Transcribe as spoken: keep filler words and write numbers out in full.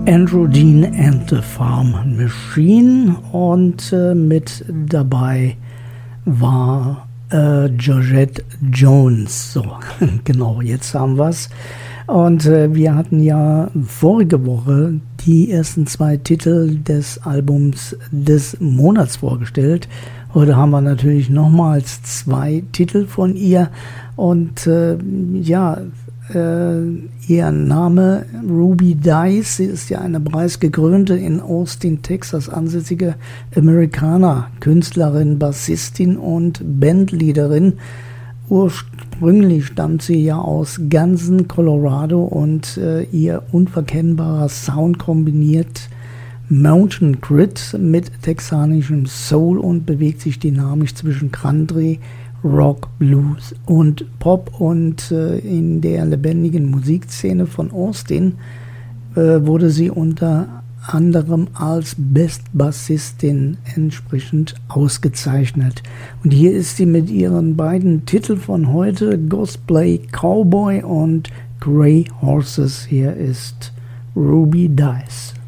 Andrew Dean and the Farm Machine und äh, mit dabei war äh, Georgette Jones. So, genau, jetzt haben wir es. Und äh, wir hatten ja vorige Woche die ersten zwei Titel des Albums des Monats vorgestellt. Heute haben wir natürlich nochmals zwei Titel von ihr. Und äh, ja, äh, ihr Name Ruby Dice, sie ist ja eine preisgekrönte in Austin, Texas ansässige Amerikaner-Künstlerin, Bassistin und Bandleaderin. Ursprünglich stammt sie ja aus Gansen, Colorado und äh, ihr unverkennbarer Sound kombiniert Mountain Grit mit texanischem Soul und bewegt sich dynamisch zwischen Country, Rock, Blues und Pop. Und äh, in der lebendigen Musikszene von Austin äh, wurde sie unter anderem als Best Bassistin entsprechend ausgezeichnet. Und hier ist sie mit ihren beiden Titeln von heute, Gospel Cowboy und Grey Horses. Hier ist Ruby Dice.